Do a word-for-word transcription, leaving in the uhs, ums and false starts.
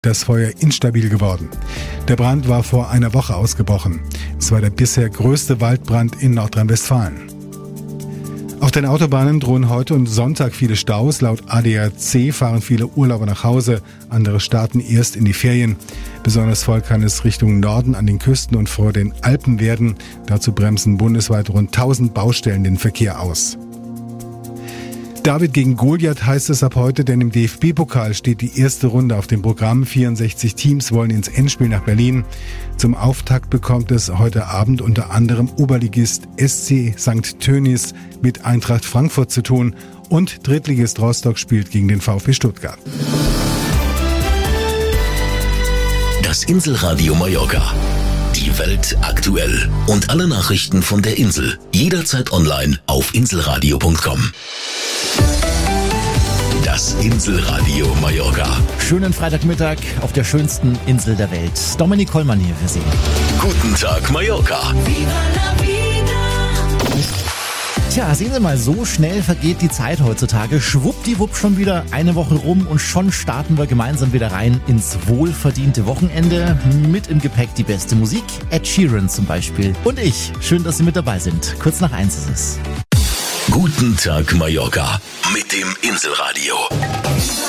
Das Feuer instabil geworden. Der Brand war vor einer Woche ausgebrochen. Es war der bisher größte Waldbrand in Nordrhein-Westfalen. Auf den Autobahnen drohen heute und Sonntag viele Staus. Laut A D A C fahren viele Urlauber nach Hause, andere starten erst in die Ferien. Besonders voll kann es Richtung Norden an den Küsten und vor den Alpen werden. Dazu bremsen bundesweit rund tausend Baustellen den Verkehr aus. David gegen Goliath heißt es ab heute, denn im D F B-Pokal steht die erste Runde auf dem Programm. vierundsechzig Teams wollen ins Endspiel nach Berlin. Zum Auftakt bekommt es heute Abend unter anderem Oberligist S C Sankt Tönnies mit Eintracht Frankfurt zu tun und Drittligist Rostock spielt gegen den VfB Stuttgart. Das Inselradio Mallorca. Die Welt aktuell und alle Nachrichten von der Insel jederzeit online auf inselradio punkt com. Das Inselradio Mallorca. Schönen Freitagmittag auf der schönsten Insel der Welt. Dominik Kollmann hier für Sie. Guten Tag Mallorca. Tja, sehen Sie mal, so schnell vergeht die Zeit heutzutage. Schwuppdiwupp schon wieder eine Woche rum und schon starten wir gemeinsam wieder rein ins wohlverdiente Wochenende. Mit im Gepäck die beste Musik, Ed Sheeran zum Beispiel. Und ich, schön, dass Sie mit dabei sind. Kurz nach eins ist es. Guten Tag Mallorca mit dem Inselradio.